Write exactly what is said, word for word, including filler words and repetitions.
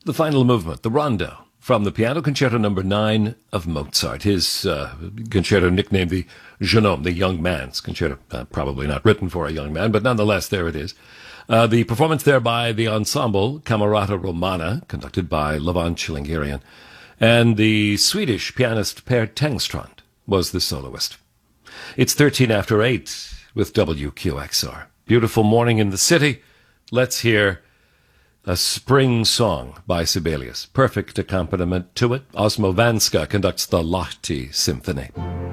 the final movement, the Rondo, from the Piano Concerto Number Nine of Mozart. His uh, concerto nicknamed the Jeune Homme, the Young Man's Concerto. Uh, probably not written for a young man, but nonetheless, there it is. Uh, the performance there by the ensemble Camerata Romana, conducted by Levon Chilingirian, and the Swedish pianist Per Tengstrand was the soloist. It's thirteen after eight with W Q X R. Beautiful morning in the city. Let's hear a spring song by Sibelius. Perfect accompaniment to it. Osmo Vanska conducts the Lahti Symphony.